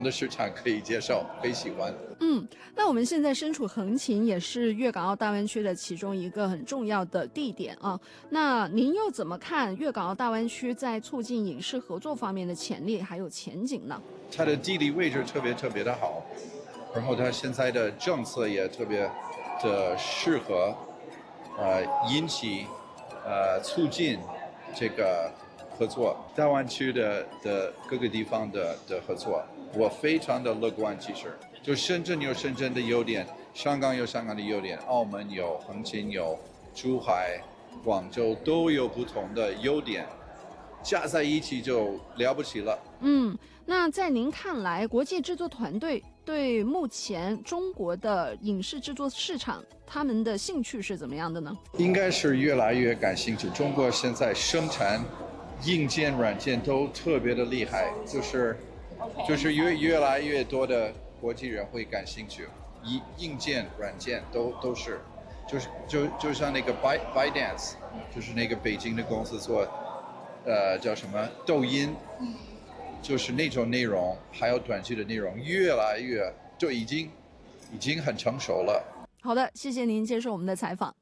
的市场可以接受，可以喜欢。 那我们现在身处横琴，也是粤港澳大湾区的其中一个很重要的地点啊。那您又怎么看粤港澳大湾区在促进影视合作方面的潜力还有前景呢？ 它的地理位置特别的好，然后它现在的政策也特别的适合，引起促进这个合作，大湾区的各个地方的合作，我非常的乐观。其实，就深圳有深圳的优点，香港有香港的优点，澳门有，横琴有，珠海、广州都有不同的优点，加在一起就了不起了。 那在您看来，国际制作团队对目前中国的影视制作市场，他们的兴趣是怎么样的呢？ 应该是越来越感兴趣。中国现在生产硬件、软件都特别的厉害，就是越来越多的国际人会感兴趣，硬件、软件都是，就像那个 ByteDance，就是那个北京的公司做，叫什么抖音，就是那种内容，还有短剧的内容，越来越就已经很成熟了。 好的，谢谢您接受我们的采访。